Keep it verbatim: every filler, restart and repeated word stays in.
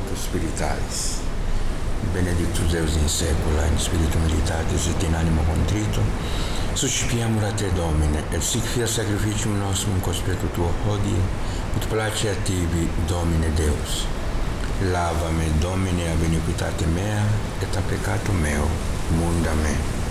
sacerdotes spiritualis. Benedictus Deus in saecula, in spiritu militatis et in animo contrito, suspiamur a te, Domine, et sic fiat sacrificium nostrum conspectu tuo hodie, ut place a tibi, Domine Deus. Lava me, Domine, ab iniquitate mea, et a peccatum meo, munda me.